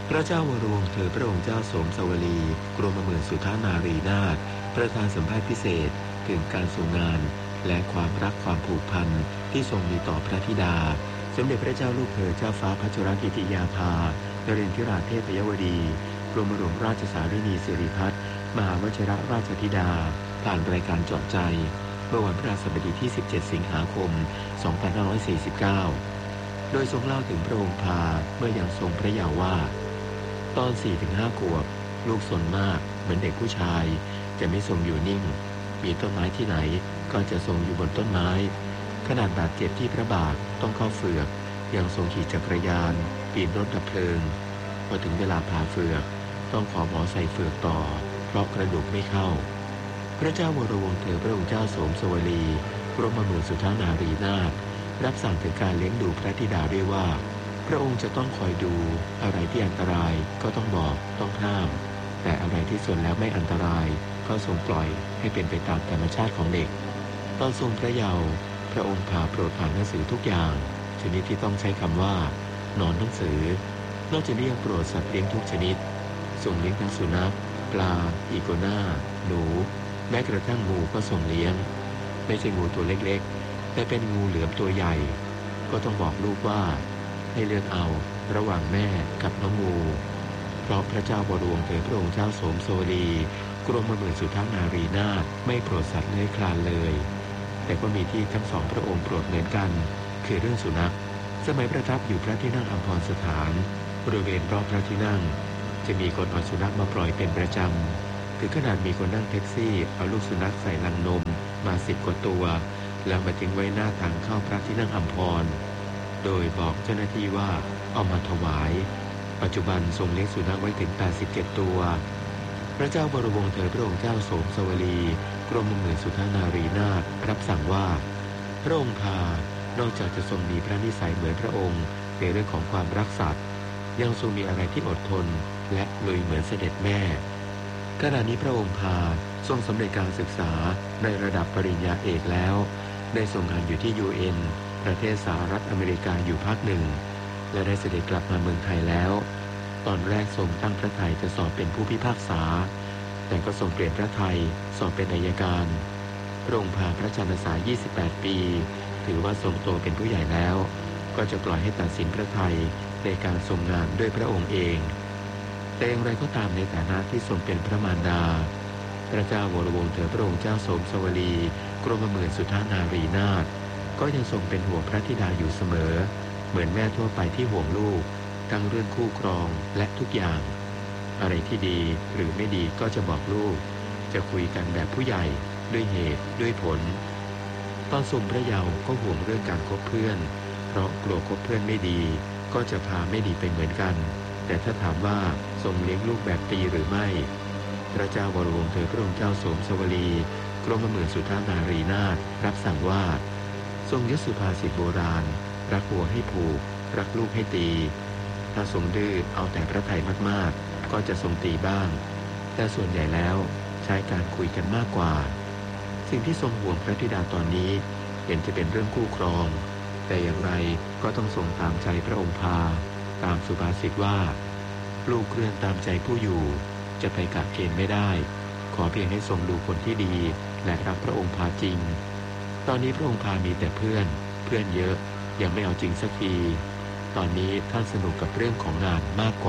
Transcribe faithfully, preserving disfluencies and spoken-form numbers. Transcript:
พระเจ้าวรวงศ์เธอพระองค์เจ้าสมสวลีกรมหมื่นสุธานารีนาถประธานสัมภาษณ์พิเศษถึงการทรงงานและความรักความผูกพันที่ทรงมีต่อพระธิดาสมเด็จพระเจ้าลูกเธอเจ้าฟ้าพัชรกิติยาภานเรนทิราเทพยวดีกรมหลวงราชสารินีสิริพัฒน์มหาวชิรราชธิดาผ่านรายการเจาะใจเมื่อวันพฤหัสบดีที่สิบเจ็ดสิงหาคมสองพันห้าร้อยสี่สิบเก้าโดยทรงเล่าถึงพระองค์พาเมื่อยังทรงพระเยาว์ว่าตอน สี่ถึงห้า ขวบลูกสนมากเหมือนเด็กผู้ชายจะไม่ทรงอยู่นิ่งมีต้นไม้ที่ไหนก็จะทรงอยู่บนต้นไม้ขนาดบาดเจ็บที่พระบาทต้องเข้าเฝือกยังทรงขี่จักรยานปีนรถดับเพลิงพอถึงเวลาผ่าเฝือกต้องขอหมอใส่เฝือกต่อเพราะกระดูกไม่เข้าพระเจ้าวรวงศ์เธอพระองค์เจ้าโสมสวลีกรมหลวงสุธานารีนาถรับสั่งถึงการเลี้ยงดูพระธิดาด้วยว่าพระองค์จะต้องคอยดูอะไรที่อันตรายก็ต้องบอกต้องห้ามแต่อะไรที่ส่วนแล้วไม่อันตรายก็ทรงปล่อยให้เป็นไปตามธรรมชาติของเด็กตอนทรงพระเยาว์พระองค์พาโปรดอ่านหนังสือทุกอย่างชนิดที่ต้องใช้คำว่านอนหนังสือนอกจากนี้ยังโปรดสัตว์เลี้ยงทุกชนิดทรงเลี้ยงทั้งสุนัขปลาอีโกน่าหนูแม้กระทั่งงูก็ทรงเลี้ยงไม่ใช่งูตัวเล็กๆแต่เป็นงูเหลือมตัวใหญ่ก็ต้องบอกลูกว่าให้เลือกเอาระหว่างแม่กับน้องงูเพราะพระเจ้าวรวงศ์เธอพระองค์เจ้าโสมโสลีกรมหมื่นสุธานารีนาถไม่โปรดสัตว์เลื้อยคลานเลยแต่ก็มีที่ทั้งสองพระองค์โปรดเหมือนกันคือเรื่องสุนัขสมัยประทับอยู่พระที่นั่งอัมพรสถานบริเวณรอบพระที่นั่งจะมีคนเอาสุนัขมาปล่อยเป็นประจำถึงขนาดมีคนนั่งแท็กซี่เอาลูกสุนัขใส่ลังนมมาสิบกว่าตัวแล้วมาทิ้งไว้หน้าทางเข้าพระที่นั่งอัมพรโดยบอกเจ้าหน้าที่ว่าเอามาถวายปัจจุบันทรงเลี้ยงสุนัขไว้ถึงแปดสิบเจ็ดตัวพระเจ้าวรวงศ์เธอพระองค์เจ้าโสมสวลีกรมหมื่นสุธานารีนาถรับสั่งว่าพระองค์พานอกจากจะทรงมีพระนิสัยเหมือนพระองค์ในเรื่องของความรักสัตว์ยังทรงมีอะไรที่อดทนและลุยเหมือนเสด็จแม่ขณะนี้พระองค์พาทรงสำเร็จการศึกษาในระดับปริญญาเอกแล้วได้ทรงงานอยู่ที่ ยู เอ็น ประเทศสหรัฐอเมริกาอยู่พักหนึ่งและได้เสด็จกลับมาเมืองไทยแล้วตอนแรกทรงตั้งพระทัยจะสอบเป็นผู้พิพากษาแต่ก็ทรงเปลี่ยนพระทัยสอบเป็นอัยการพระองค์พาพระชนพรรษายี่สิบแปดปีถือว่าทรงโตเป็นผู้ใหญ่แล้วก็จะปล่อยให้ตัดสินพระทัยในการทรงงานด้วยพระองค์เองแต่อย่างไรก็ตามในฐานะที่ทรงเป็นพระมารดาพระเจ้าวรวงศ์เธอพระองค์เจ้าโสมสวลีกรมหมื่นสุธานารีนาถก็ยังทรงเป็นห่วงพระธิดาอยู่เสมอเหมือนแม่ทั่วไปที่ห่วงลูกทั้งเรื่องคู่ครองและทุกอย่างอะไรที่ดีหรือไม่ดีก็จะบอกลูกจะคุยกันแบบผู้ใหญ่ด้วยเหตุด้วยผลตอนทรงพระเยาว์ก็ห่วงเรื่องการคบเพื่อนเพราะกลัวคบเพื่อนไม่ดีก็จะพาไม่ดีไปเหมือนกันแต่ถ้าถามว่าทรงเลี้ยงลูกแบบตีหรือไม่พระเจ้าวรวงศ์เธอพระองค์เจ้าโสมสวลีกรมหมื่นสุธานารีนาถรับสั่งว่าทรงยึดสุภาษิตโบราณรักวัวให้ผูกรักลูกให้ตีถ้าทรงดื้อเอาแต่พระทัยมากๆก็จะทรงตีบ้างแต่ส่วนใหญ่แล้วใช้การคุยกันมากกว่าสิ่งที่ทรงห่วงพระธิดาตอนนี้เห็นจะเป็นเรื่องคู่ครองแต่อย่างไรก็ต้องทรงตามใจพระองค์พาตามสุภาษิตว่าลูกเรือนตามใจผู้อยู่จะไปกะเกณฑ์ไม่ได้ขอเพียงให้ทรงดูคนที่ดีและรักพระองค์พาจริงตอนนี้พระองค์พามีแต่เพื่อนเพื่อนเยอะยังไม่เอาจริงสักทีตอนนี้ท่านสนุกกับเรื่องของงานมากกว่า